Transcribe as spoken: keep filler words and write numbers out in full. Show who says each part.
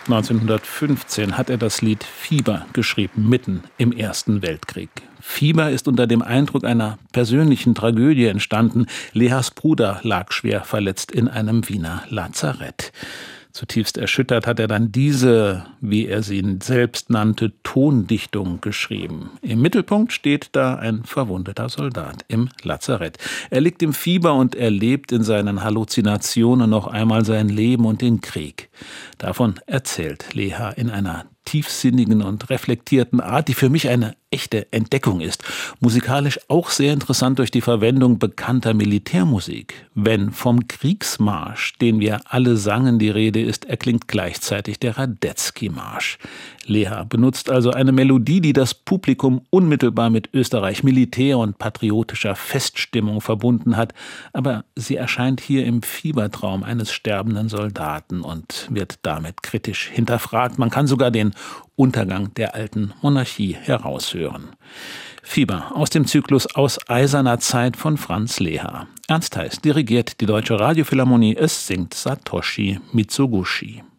Speaker 1: neunzehnhundertfünfzehn hat er das Lied Fieber geschrieben, mitten im Ersten Weltkrieg. Fieber ist unter dem Eindruck einer persönlichen Tragödie entstanden. Lehas Bruder lag schwer verletzt in einem Wiener Lazarett. Zutiefst erschüttert hat er dann diese, wie er sie selbst nannte, Tondichtung geschrieben. Im Mittelpunkt steht da ein verwundeter Soldat im Lazarett. Er liegt im Fieber und erlebt in seinen Halluzinationen noch einmal sein Leben und den Krieg. Davon erzählt Leha in einer tiefsinnigen und reflektierten Art, die für mich eine echte Entdeckung ist. Musikalisch auch sehr interessant durch die Verwendung bekannter Militärmusik. Wenn vom Kriegsmarsch, den wir alle sangen, die Rede ist, erklingt gleichzeitig der Radetzky-Marsch. Leha benutzt also eine Melodie, die das Publikum unmittelbar mit Österreich Militär und patriotischer Feststimmung verbunden hat, aber sie erscheint hier im Fiebertraum eines sterbenden Soldaten und wird damit kritisch hinterfragt. Man kann sogar den Untergang der alten Monarchie heraushören. Fieber aus dem Zyklus Aus eiserner Zeit von Franz Leha. Ernst Heiß dirigiert die Deutsche Radiophilharmonie, es singt Satoshi Mizoguchi.